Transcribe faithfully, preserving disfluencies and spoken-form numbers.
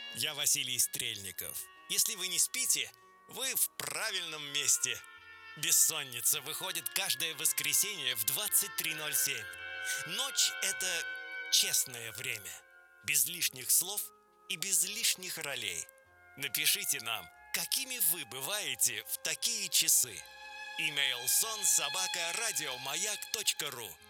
Я Василий Стрельников. Если вы не спите, вы в правильном месте. Бессонница выходит каждое воскресенье в двадцать три ноль семь. Ночь – это честное время. Без лишних слов и без лишних ролей. Напишите нам, какими вы бываете в такие часы. Имейл сон собака радиомаяк точка ру.